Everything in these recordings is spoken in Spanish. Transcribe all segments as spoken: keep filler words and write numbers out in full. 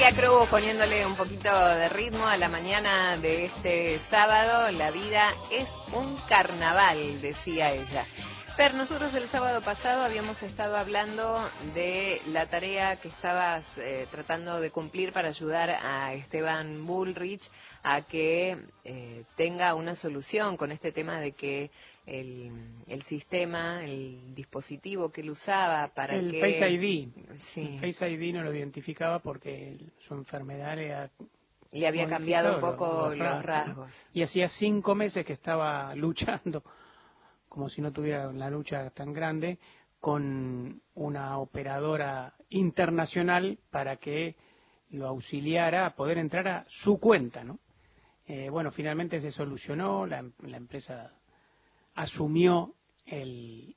Celia Cruz poniéndole un poquito de ritmo a la mañana de este sábado. La vida es un carnaval, decía ella. Per, nosotros el sábado pasado habíamos estado hablando de la tarea que estabas eh, tratando de cumplir para ayudar a Esteban Bullrich a que eh, tenga una solución con este tema de que el, el sistema, el dispositivo que él usaba para el que... Face I D. Sí. El Face I D no lo identificaba porque su enfermedad era... Le había cambiado un poco los, los, los rasgos, rasgos. Y hacía cinco meses que estaba luchando, como si no tuviera la lucha tan grande, con una operadora internacional para que lo auxiliara a poder entrar a su cuenta, ¿no? Eh, bueno, finalmente se solucionó, la, la empresa asumió el,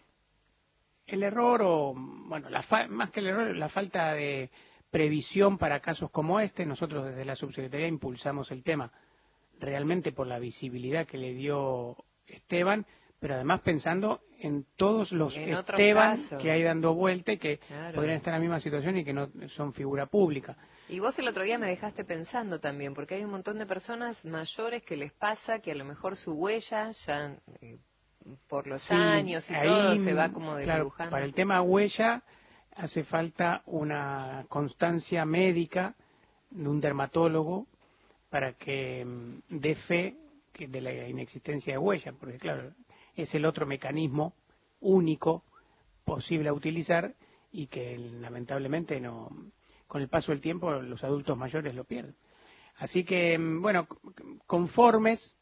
el error, o bueno, la fa, más que el error, la falta de previsión para casos como este. Nosotros desde la subsecretaría impulsamos el tema realmente por la visibilidad que le dio Esteban, pero además pensando en todos los en Esteban que hay dando vuelta y que claro. podrían estar en la misma situación y que no son figura pública. Y vos el otro día me dejaste pensando también, porque hay un montón de personas mayores que les pasa que a lo mejor su huella ya eh, por los sí, años y ahí, todo se va como desdibujando. Claro, para el tema huella hace falta una constancia médica de un dermatólogo para que um, dé fe que de la inexistencia de huella, porque claro, es el otro mecanismo único posible a utilizar y que lamentablemente no, con el paso del tiempo los adultos mayores lo pierden. Así que, bueno, conformes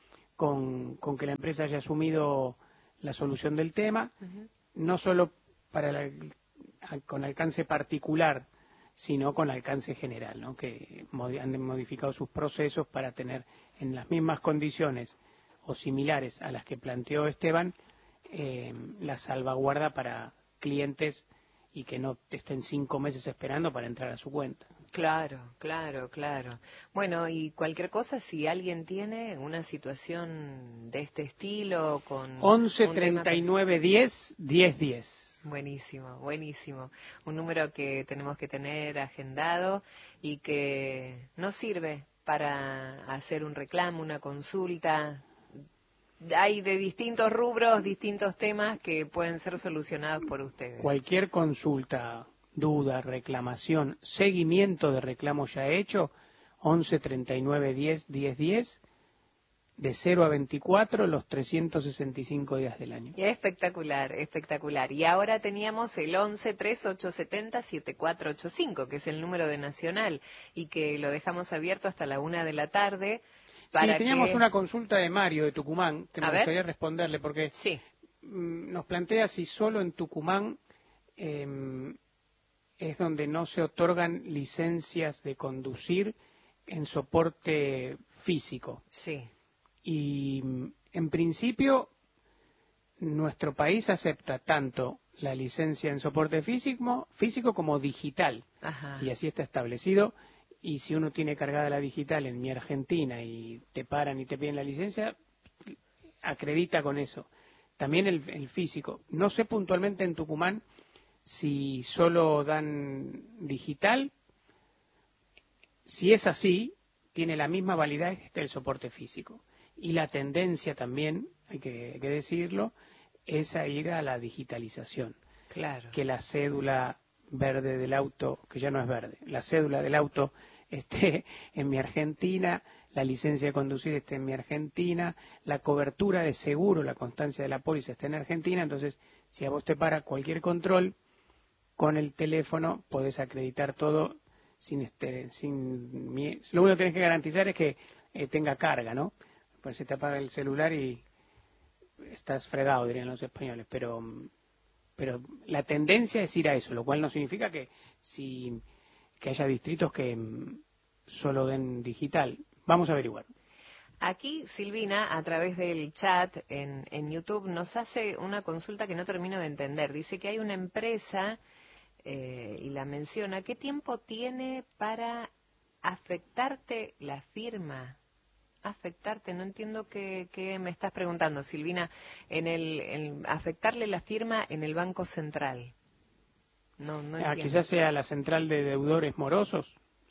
con, con que la empresa haya asumido la solución del tema, uh-huh. no solo para la, con alcance particular, sino con alcance general, ¿no? Que han modificado sus procesos para tener en las mismas condiciones o similares a las que planteó Esteban, eh, la salvaguarda para clientes y que no estén cinco meses esperando para entrar a su cuenta. Claro, claro, claro. Bueno, y cualquier cosa, si alguien tiene una situación de este estilo con... once treinta y nueve diez diez diez. Buenísimo, buenísimo. Un número que tenemos que tener agendado y que nos sirve para hacer un reclamo, una consulta. Hay de distintos rubros, distintos temas que pueden ser solucionados por ustedes. Cualquier consulta, duda, reclamación, seguimiento de reclamo ya hecho, once treinta y nueve diez diez diez, de cero a veinticuatro, los trescientos sesenta y cinco días del año. Espectacular, espectacular. Y ahora teníamos el once tres ocho siete cero siete cuatro ocho cinco, que es el número de Nacional, y que lo dejamos abierto hasta la una de la tarde. Para sí, teníamos que... una consulta de Mario de Tucumán, que me a gustaría ver. responderle, porque sí. nos plantea si solo en Tucumán eh, es donde no se otorgan licencias de conducir en soporte físico. Sí. Y en principio nuestro país acepta tanto la licencia en soporte físico, físico como digital. Ajá. Y así está establecido. Y si uno tiene cargada la digital en Mi Argentina y te paran y te piden la licencia, acredita con eso. También el, el físico. No sé puntualmente en Tucumán si solo dan digital. Si es así, tiene la misma validez que el soporte físico. Y la tendencia también, hay que, hay que decirlo, es a ir a la digitalización. Claro. Que la cédula verde del auto, que ya no es verde, la cédula del auto esté en Mi Argentina, la licencia de conducir esté en Mi Argentina, la cobertura de seguro, la constancia de la póliza esté en Argentina. Entonces, si a vos te para cualquier control, con el teléfono podés acreditar todo sin, este, sin lo único que tenés que garantizar es que eh, tenga carga, ¿no? Pues se te apaga el celular y estás fregado, dirían los españoles, pero pero la tendencia es ir a eso, lo cual no significa que si que haya distritos que m, solo den digital. Vamos a averiguar. Aquí Silvina, a través del chat en, en YouTube, nos hace una consulta que no termino de entender. Dice que hay una empresa, eh, y la menciona, ¿qué tiempo tiene para afectarte la firma? Afectarte, no entiendo qué, qué me estás preguntando, Silvina, en el en afectarle la firma en el Banco Central. No, no ah, entiendo. quizás sea la central de deudores morosos.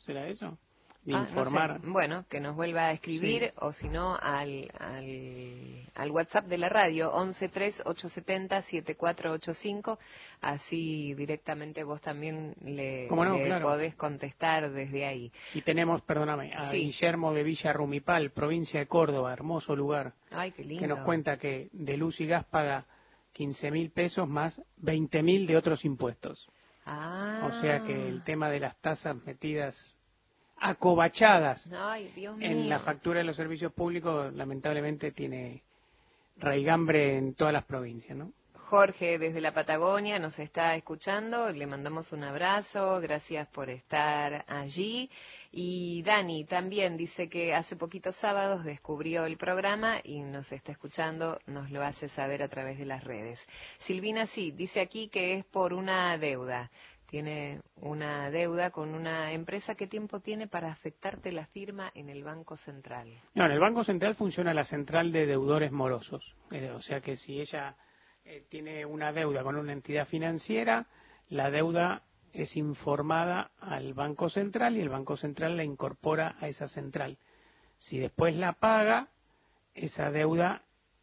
¿será eso? De Ah, informar. no sé. Bueno, que nos vuelva a escribir, Sí. o si no, al, al, al WhatsApp de la radio, once tres ocho siete cero siete cuatro ocho cinco, así directamente vos también le, ¿Cómo no? le Claro. podés contestar desde ahí. Y tenemos, perdóname, a Sí. Guillermo de Villa Rumipal, provincia de Córdoba, hermoso lugar, Ay, qué lindo. que nos cuenta que de luz y gas paga quince mil pesos más veinte mil de otros impuestos. Ah. O sea que el tema de las tasas metidas acobachadas Ay, Dios en mío. la factura de los servicios públicos, lamentablemente tiene raigambre en todas las provincias, ¿no? Jorge desde la Patagonia nos está escuchando, le mandamos un abrazo, gracias por estar allí. Y Dani también dice que hace poquitos sábados descubrió el programa y nos está escuchando, nos lo hace saber a través de las redes. Silvina sí, dice aquí que es por una deuda. Tiene una deuda con una empresa. ¿Qué tiempo tiene para afectarte la firma en el Banco Central? No, en el Banco Central funciona la central de deudores morosos. Eh, o sea que si ella eh, tiene una deuda con una entidad financiera, la deuda es informada al Banco Central y el Banco Central la incorpora a esa central. Si después la paga, esa deuda,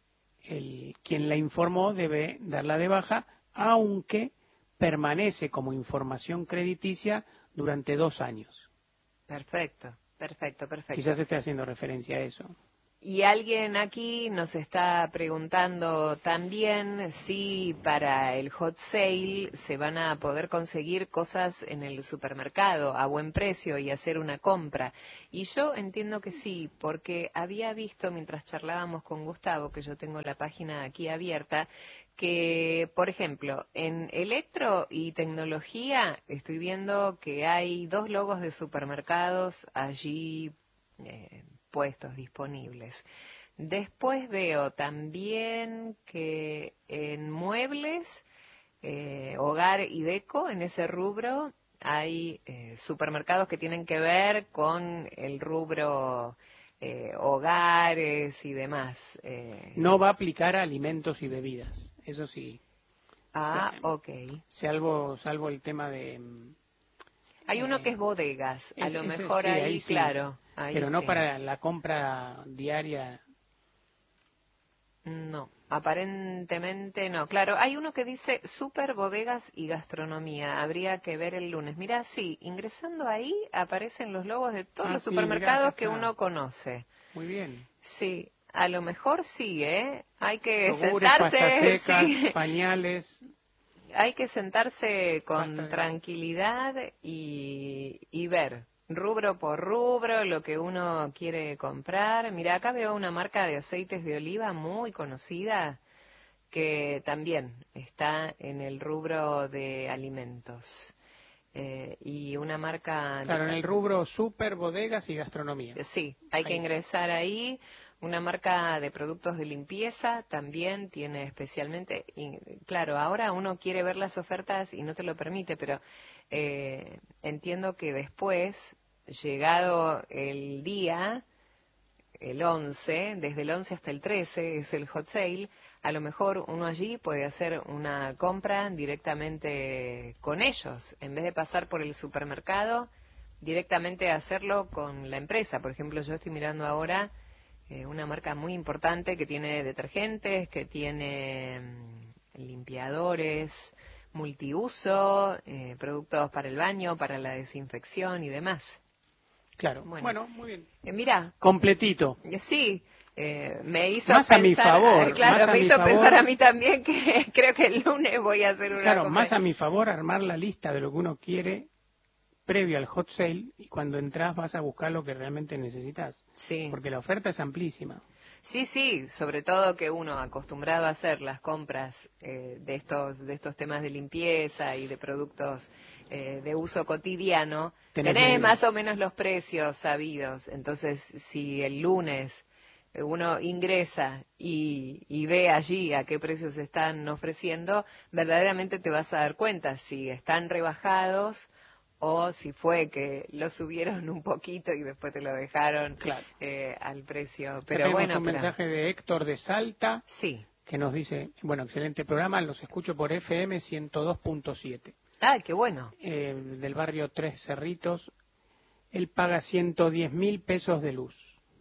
el, quien la informó debe darla de baja, aunque permanece como información crediticia durante dos años. Perfecto, perfecto, perfecto. Quizás esté haciendo referencia a eso. Y alguien aquí nos está preguntando también si para el hot sale se van a poder conseguir cosas en el supermercado a buen precio y hacer una compra. Y yo entiendo que sí, porque había visto mientras charlábamos con Gustavo, que yo tengo la página aquí abierta, que, por ejemplo, en electro y tecnología estoy viendo que hay dos logos de supermercados allí eh, puestos disponibles. Después veo también que en muebles, eh, hogar y deco, en ese rubro, hay eh, supermercados que tienen que ver con el rubro eh, hogares y demás. Eh. No va a aplicar a alimentos y bebidas, eso sí. Ah, Se, ok. salvo, salvo el tema de... Hay uno eh, que es bodegas, a es, lo ese, mejor sí, ahí, ahí sí, claro. Ahí pero no sí. para la compra diaria. No, aparentemente no. Claro, hay uno que dice super bodegas y gastronomía. Habría que ver el lunes. Mira, sí, ingresando ahí aparecen los logos de todos Ah, los sí, mirá, supermercados acá que está. uno conoce. Muy bien. Sí, a lo mejor sí, ¿eh? Hay que Yogures, pastas sentarse, secas, sí. pañales. Hay que sentarse Pasta con de... tranquilidad y, y ver rubro por rubro lo que uno quiere comprar. Mira, acá veo una marca de aceites de oliva muy conocida que también está en el rubro de alimentos. Eh, y una marca... Claro, de... en el rubro super, bodegas y gastronomía. Sí, hay Ahí que está. ingresar ahí. Una marca de productos de limpieza también tiene especialmente, y, claro, ahora uno quiere ver las ofertas y no te lo permite, pero eh, entiendo que después, llegado el día, el once, desde el once hasta el trece es el hot sale, a lo mejor uno allí puede hacer una compra directamente con ellos, en vez de pasar por el supermercado, directamente hacerlo con la empresa. Por ejemplo, yo estoy mirando ahora eh, una marca muy importante que tiene detergentes, que tiene mm, limpiadores, multiuso, eh, productos para el baño, para la desinfección y demás. Claro, Bueno, bueno, muy bien. Eh, mira, Completito. eh, sí, eh, me hizo Más a pensar, mi favor, ah, claro, más a me mi hizo favor. pensar a mí también que creo que el lunes voy a hacer una Claro, compra. más a mi favor armar la lista de lo que uno quiere previo al hot sale y cuando entras vas a buscar lo que realmente necesitas. Sí. Porque la oferta es amplísima. Sí, sí, sobre todo que uno acostumbrado a hacer las compras eh, de estos de estos temas de limpieza y de productos eh, de uso cotidiano, Tenés tenés medido. más o menos los precios sabidos. Entonces, si el lunes eh, uno ingresa y, y ve allí a qué precios se están ofreciendo, verdaderamente te vas a dar cuenta si están rebajados o si fue que lo subieron un poquito y después te lo dejaron Claro. eh, al precio. Ya Pero tenemos bueno, un pero... mensaje de Héctor de Salta Sí. que nos dice, bueno, excelente programa, los escucho por F M ciento dos punto siete. Ah, qué bueno. Eh, del barrio Tres Cerritos, él paga ciento diez mil pesos de luz.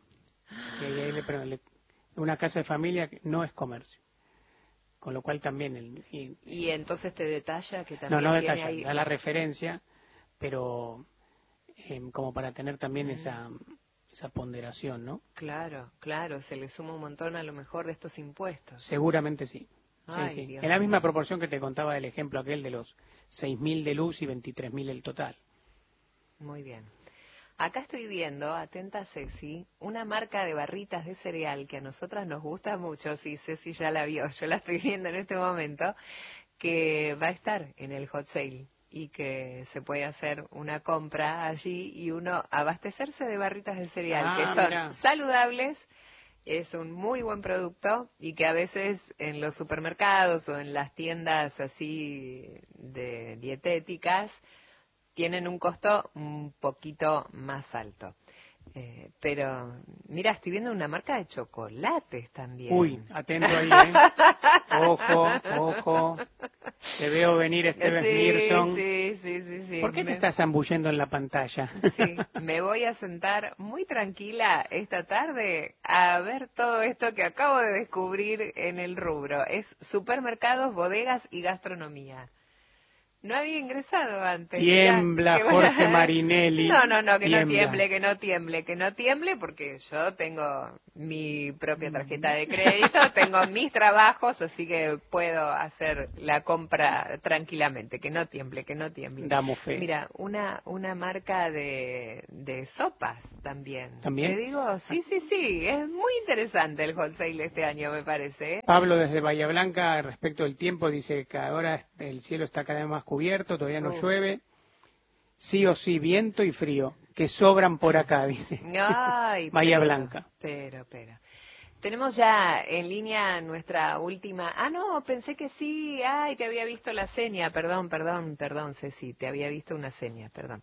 Y ahí le, pero le- una casa de familia que no es comercio. Con lo cual también... El, y, Y entonces te detalla que no, también no tiene detalla, ahí... da la referencia, pero eh, como para tener también Mm. esa, esa ponderación, ¿no? Claro, claro, se le suma un montón a lo mejor de estos impuestos. Seguramente sí. Sí, Ay, sí. Dios En la misma mío. proporción que te contaba del ejemplo aquel de los seis mil de luz y veintitrés mil el total. Muy bien. Acá estoy viendo, atenta Ceci, una marca de barritas de cereal que a nosotras nos gusta mucho, sí, Ceci ya la vio, yo la estoy viendo en este momento, que va a estar en el hot sale y que se puede hacer una compra allí y uno abastecerse de barritas de cereal que Ah, son mirá. saludables, es un muy buen producto y que a veces en los supermercados o en las tiendas así de dietéticas tienen un costo un poquito más alto. Eh, pero, mira, estoy viendo una marca de chocolates también. Uy, atento ahí, ¿eh? Ojo, ojo. Te veo venir, Esteves Sí, Mirson. sí, sí, sí, sí. ¿Por qué te Me- estás zambullendo en la pantalla? Sí, me voy a sentar muy tranquila esta tarde a ver todo esto que acabo de descubrir en el rubro. Es supermercados, bodegas y gastronomía. No había ingresado antes. Mirá, Tiembla qué buena- Jorge Marinelli. No, no, no, que no Tiembla. tiemble, que no tiemble, que no tiemble, porque yo tengo mi propia tarjeta Mm. de crédito, tengo mis trabajos, así que puedo hacer la compra tranquilamente. Que no tiemble, que no tiemble. Damos fe. Mira, una una marca de, de sopas también. ¿También? Te digo, sí, sí, sí, es muy interesante el hot sale este año, me parece, ¿eh? Pablo desde Bahía Blanca, respecto del tiempo, dice que ahora el cielo está cada vez más cubierto, todavía no Uh. llueve. Sí o sí, viento y frío, que sobran por acá, dice. Ay, Bahía pero, Blanca. pero, pero. Tenemos ya en línea nuestra última... Ah, no, pensé que sí. Ay, te había visto la seña. Perdón, perdón, perdón, Ceci. Te había visto una seña, perdón.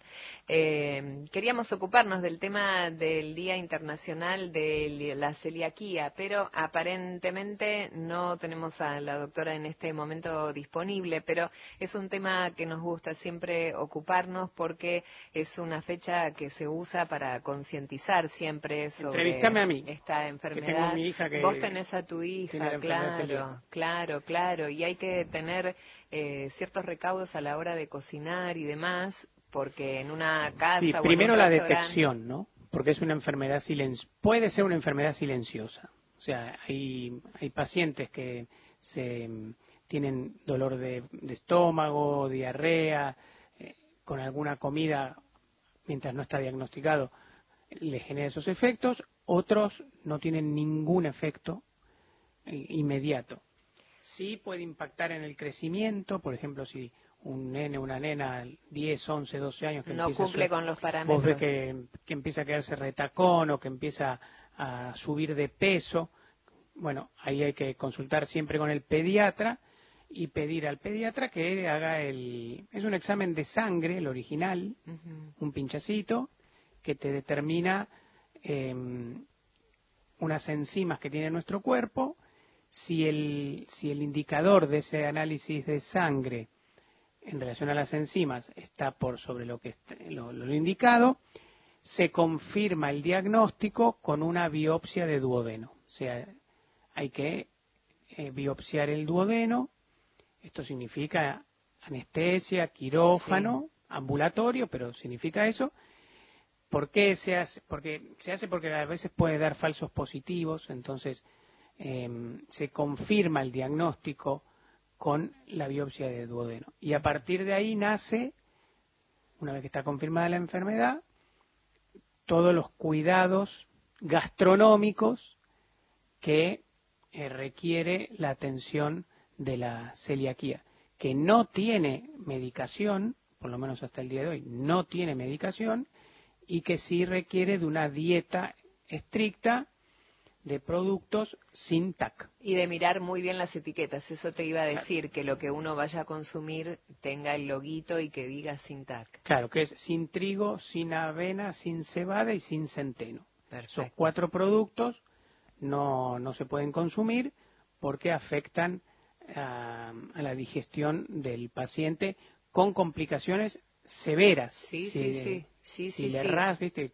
Eh, queríamos ocuparnos del tema del Día Internacional de la Celiaquía, pero aparentemente no tenemos a la doctora en este momento disponible, pero es un tema que nos gusta siempre ocuparnos porque es una fecha que se usa para concientizar siempre sobre Entrevístame a mí, esta que enfermedad. tengo mi hija que Vos tenés a tu tiene hija, la enfermedad claro, celíaca. claro, claro, y hay que tener eh, ciertos recaudos a la hora de cocinar y demás, porque en una Sí, casa o en un primero la restaurante... detección, ¿no? Porque es una enfermedad silenciosa, puede ser una enfermedad silenciosa. O sea, hay, hay pacientes que se mm, tienen dolor de, de estómago, diarrea, eh, con alguna comida, mientras no está diagnosticado, le genera esos efectos. Otros no tienen ningún efecto eh, inmediato. Sí puede impactar en el crecimiento, por ejemplo, si un nene o una nena, diez, once, doce años, que No empieza a cumple su- con los vos parámetros. ves que, que empieza a quedarse retacón o que empieza a subir de peso, bueno, ahí hay que consultar siempre con el pediatra y pedir al pediatra que haga el... Es un examen de sangre, el original, Ujú. un pinchacito, que te determina eh, unas enzimas que tiene nuestro cuerpo. Si el, si el indicador de ese análisis de sangre en relación a las enzimas está por sobre lo que est- lo, lo indicado, se confirma el diagnóstico con una biopsia de duodeno. O sea, hay que eh, biopsiar el duodeno. Esto significa anestesia, quirófano, ambulatorio, pero significa eso. ¿Por qué se hace? Porque se hace porque a veces puede dar falsos positivos, entonces eh, se confirma el diagnóstico con la biopsia de duodeno. Y a partir de ahí nace, una vez que está confirmada la enfermedad, todos los cuidados gastronómicos que eh, requiere la atención de la celiaquía, que no tiene medicación, por lo menos hasta el día de hoy, no tiene medicación, y que sí requiere de una dieta estricta de productos sin T A C. Y de mirar muy bien las etiquetas, eso te iba a Claro. decir, que lo que uno vaya a consumir tenga el loguito y que diga sin T A C. Claro, que es sin trigo, sin avena, sin cebada y sin centeno. Perfecto. Esos cuatro productos no, no se pueden consumir porque afectan a, a la digestión del paciente con complicaciones severas Sí, si, sí, sí. Sí, si sí, le sí. errás, ¿viste?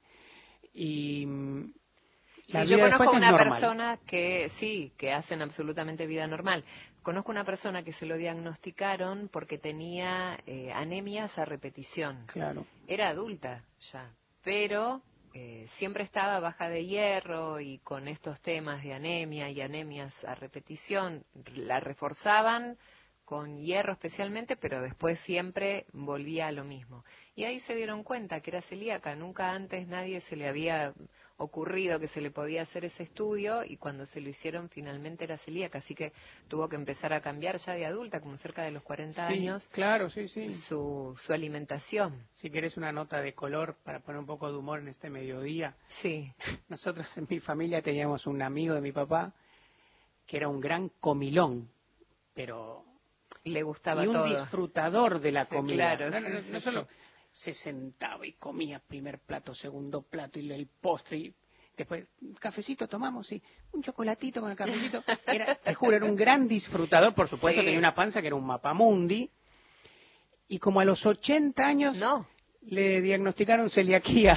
Y la Sí, yo vida conozco después es una normal. persona que sí, que hacen absolutamente vida normal. Conozco una persona que se lo diagnosticaron porque tenía eh, anemias a repetición. Claro. Era adulta ya, pero eh, siempre estaba baja de hierro y con estos temas de anemia y anemias a repetición la reforzaban con hierro especialmente, pero después siempre volvía a lo mismo. Y ahí se dieron cuenta que era celíaca. Nunca antes nadie se le había ocurrido que se le podía hacer ese estudio y cuando se lo hicieron finalmente era celíaca. Así que tuvo que empezar a cambiar ya de adulta, como cerca de los cuarenta Sí, años, claro, sí, sí. su, su alimentación. Si querés una nota de color para poner un poco de humor en este mediodía, Sí. nosotros en mi familia teníamos un amigo de mi papá que era un gran comilón, pero Le gustaba y un todo. disfrutador de la Sí, comida. claro, No, no, sí, no, sí, no solo sí. se sentaba y comía primer plato, segundo plato y el postre y después un cafecito tomamos y un chocolatito con el cafecito. Era, te juro, era un gran disfrutador. Por supuesto Sí. tenía una panza que era un mapamundi y como a los ochenta años No. le diagnosticaron celiaquía.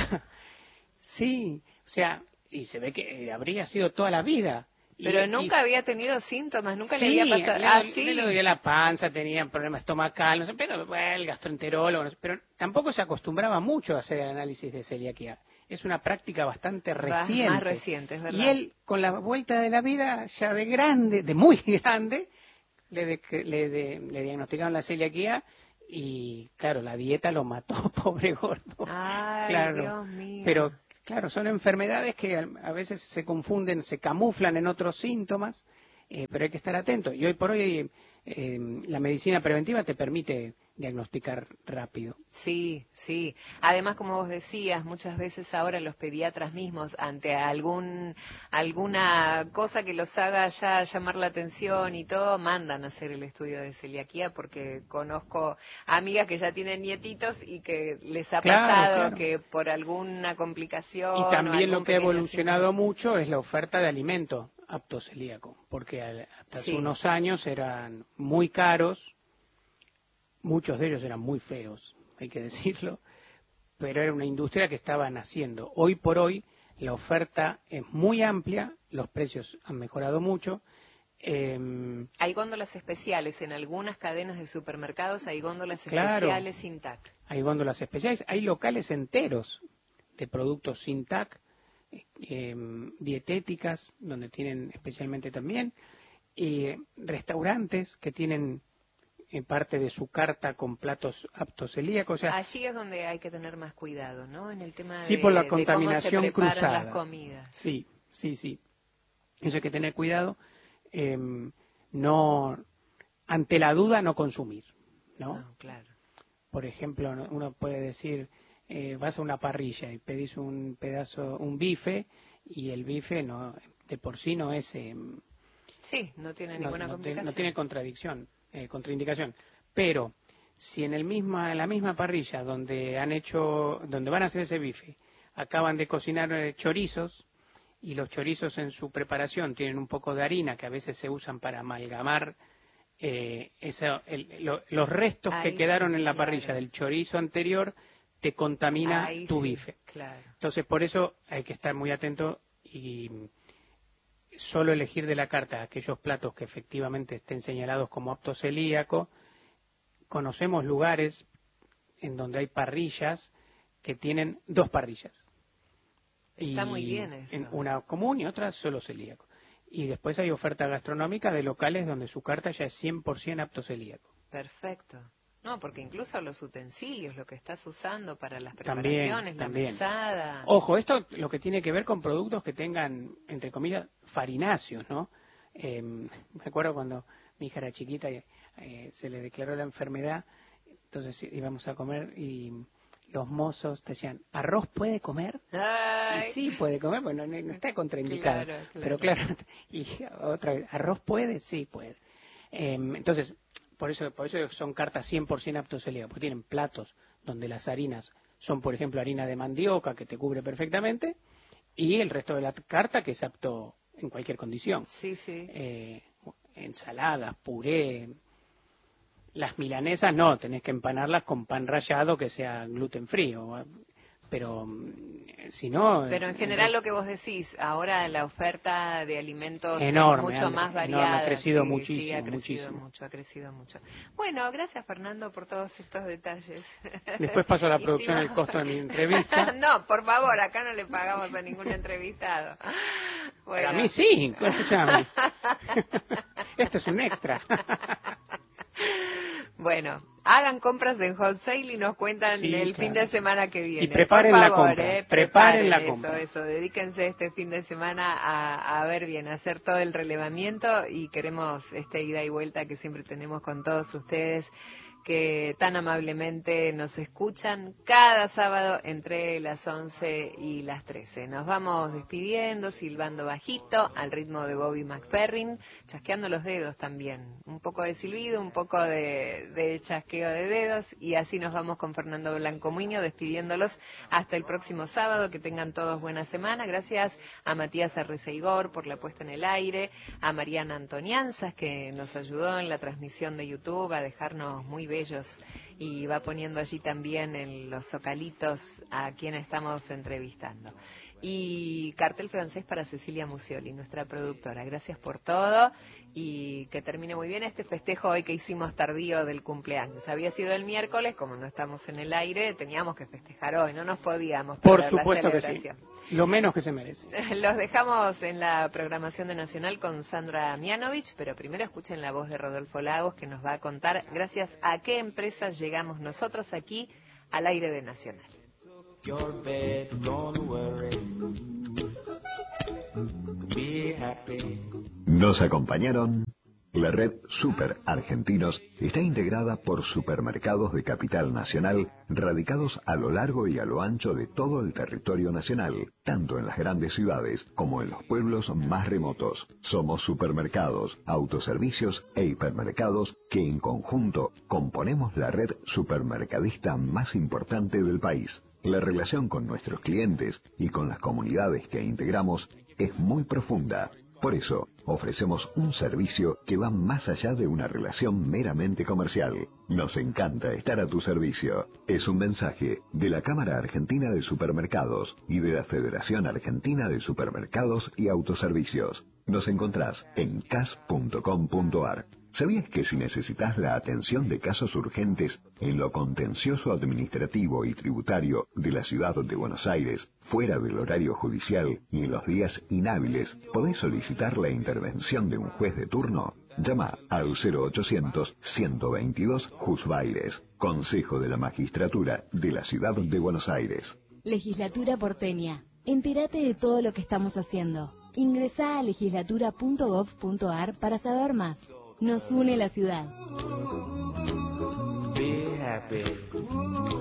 Sí, o sea, y se ve que habría sido toda la vida. Pero Y, y nunca había tenido síntomas, nunca le sí, había pasado. le, Ah, dol- sí. le dolía la panza, tenía problemas estomacal, no sé, pero bueno, el gastroenterólogo, no sé, pero tampoco se acostumbraba mucho a hacer el análisis de celiaquía. Es una práctica bastante Va- reciente. más reciente, es verdad. Y él, con la vuelta de la vida, ya de grande, de muy grande, le, de- le, de- le diagnosticaron la celiaquía y, claro, la dieta lo mató, pobre gordo. Ay, Claro, Dios mío. pero claro, son enfermedades que a a veces se confunden, se camuflan en otros síntomas, eh, pero hay que estar atento. Y hoy por hoy eh, la medicina preventiva te permite diagnosticar rápido. Sí, sí. Además, como vos decías, muchas veces ahora los pediatras mismos, ante algún alguna cosa que los haga ya llamar la atención y todo, mandan a hacer el estudio de celiaquía porque conozco amigas que ya tienen nietitos y que les ha Claro, pasado claro. que por alguna complicación Y o también lo algún que ha pequeño evolucionado síntoma. mucho es la oferta de alimentos apto celíaco, porque al- hasta hace Sí. unos años eran muy caros, muchos de ellos eran muy feos, hay que decirlo, pero era una industria que estaba naciendo. Hoy por hoy la oferta es muy amplia, los precios han mejorado mucho. eh, Hay góndolas especiales en algunas cadenas de supermercados, hay góndolas claro, especiales sin T A C. hay góndolas especiales, hay locales enteros de productos sin T A C, eh, dietéticas, donde tienen especialmente también, y restaurantes que tienen en parte de su carta con platos aptos celíacos. O sea, Allí es donde hay que tener más cuidado, ¿no? En el tema sí, por la de, de cómo se contaminación preparan las cruzada. comidas. Sí, sí, sí. Eso hay que tener cuidado. eh, no, ante la duda, no consumir, ¿no? No, claro. Por ejemplo, no- uno puede decir, eh, vas a una parrilla y pedís un pedazo, un bife, y el bife no, de por sí no es, eh, Sí, no tiene no, ninguna no, te- no complicación. tiene contradicción, eh, contraindicación. Pero si en el misma, en la misma parrilla donde han hecho, donde van a hacer ese bife, acaban de cocinar eh, chorizos, y los chorizos en su preparación tienen un poco de harina que a veces se usan para amalgamar eh, esa- el- lo- los restos que Ahí quedaron sí, en la claro. parrilla del chorizo anterior, te contamina Ahí tu sí, bife. claro. Entonces, por eso hay que estar muy atento y solo elegir de la carta aquellos platos que efectivamente estén señalados como apto celíaco. Conocemos lugares en donde hay parrillas que tienen dos parrillas. Está muy Y bien eso. en una común y otra solo celíaco. Y después hay oferta gastronómica de locales donde su carta ya es cien por ciento apto celíaco. Perfecto. No, porque incluso los utensilios, lo que estás usando para las También, preparaciones, la también. mesada. Ojo, esto lo que tiene que ver con productos que tengan, entre comillas, farináceos, ¿no? Eh, me acuerdo cuando mi hija era chiquita y eh, se le declaró la enfermedad, entonces íbamos a comer y los mozos te decían, ¿arroz puede comer? Y Ay, sí puede comer, bueno, no, no está contraindicado. claro, claro. Pero claro, y otra vez, ¿arroz puede? Sí puede. Eh, entonces, por eso, por eso son cartas cien por ciento aptos celíacos, porque tienen platos donde las harinas son, por ejemplo, harina de mandioca que te cubre perfectamente, y el resto de la carta que es apto en cualquier condición. Sí, sí. Eh, ensaladas, puré, Las milanesas no, tenés que empanarlas con pan rallado que sea gluten frío. Pero si no... Pero en general lo que vos decís, ahora la oferta de alimentos enorme, es mucho André, más variada. enorme, ha crecido sí, muchísimo, sí, ha crecido muchísimo. mucho, ha crecido mucho. Bueno, gracias Fernando por todos estos detalles. Después paso a la Y producción si el va- costo de mi entrevista. No, por favor, acá no le pagamos a ningún entrevistado. Bueno. Para mí sí, escúchame. Esto es un extra. Bueno, hagan compras en Hot Sale y nos cuentan Sí, el claro. fin de semana que viene. Y preparen Por la favor, compra, eh, preparen la eso, compra. Eso, dedíquense este fin de semana a, a ver bien, a hacer todo el relevamiento y queremos esta ida y vuelta que siempre tenemos con todos ustedes que tan amablemente nos escuchan cada sábado entre las once y las trece. Nos vamos despidiendo, silbando bajito, al ritmo de Bobby McFerrin, chasqueando los dedos también. Un poco de silbido, un poco de, de chasqueo de dedos, y así nos vamos con Fernando Blanco Muñoz despidiéndolos hasta el próximo sábado. Que tengan todos buena semana. Gracias a Matías Arreceigor por la puesta en el aire, a Mariana Antonianzas que nos ayudó en la transmisión de YouTube a dejarnos muy bellos y va poniendo allí también en los zocalitos a quien estamos entrevistando. Y cartel francés para Cecilia Musioli, nuestra productora. Gracias por todo y que termine muy bien este festejo hoy que hicimos tardío del cumpleaños. Había sido el miércoles, como no estamos en el aire, teníamos que festejar hoy, no nos podíamos Por perder la supuesto que sí, celebración. lo menos que se merece. Los dejamos en la programación de Nacional con Sandra Mianovich, pero primero escuchen la voz de Rodolfo Lagos que nos va a contar gracias a qué empresas llegamos nosotros aquí al aire de Nacional. Your bed, don't worry. Be happy. Nos acompañaron. La red Super Argentinos está integrada por supermercados de capital nacional radicados a lo largo y a lo ancho de todo el territorio nacional, tanto en las grandes ciudades como en los pueblos más remotos. Somos supermercados, autoservicios e hipermercados que en conjunto componemos la red supermercadista más importante del país. La relación con nuestros clientes y con las comunidades que integramos es muy profunda. Por eso, ofrecemos un servicio que va más allá de una relación meramente comercial. Nos encanta estar a tu servicio. Es un mensaje de la Cámara Argentina de Supermercados y de la Federación Argentina de Supermercados y Autoservicios. Nos encontrás en c a s punto com punto a r. ¿Sabías que si necesitas la atención de casos urgentes en lo contencioso administrativo y tributario de la ciudad de Buenos Aires, fuera del horario judicial y en los días inhábiles, podés solicitar la intervención de un juez de turno? Llama al cero ochocientos, ciento veintidós, Juzbaires, Consejo de la Magistratura de la Ciudad de Buenos Aires. Legislatura porteña. Entérate de todo lo que estamos haciendo. Ingresá a legislatura punto gov punto a r para saber más. Nos une la ciudad. Be happy.